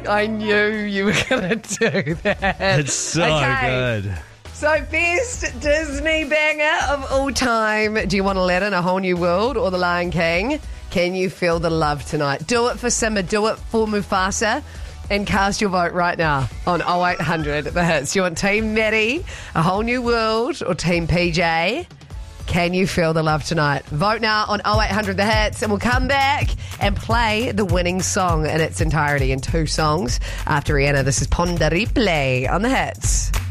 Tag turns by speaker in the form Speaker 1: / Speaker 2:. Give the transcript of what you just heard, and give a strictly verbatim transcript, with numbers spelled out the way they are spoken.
Speaker 1: I knew you were going to do that.
Speaker 2: It's so
Speaker 1: Okay.
Speaker 2: good.
Speaker 1: So, best Disney banger of all time. Do you want Aladdin, A Whole New World, or The Lion King? Can you feel the love tonight? Do it for Simba, do it for Mufasa, and cast your vote right now on oh eight hundred The Hits. You want Team Maddie, A Whole New World, or Team P J? Can you feel the love tonight? Vote now on oh eight hundred The Hits, and we'll come back and play the winning song in its entirety in two songs after Rihanna. This is Ponda Replay on The Hits.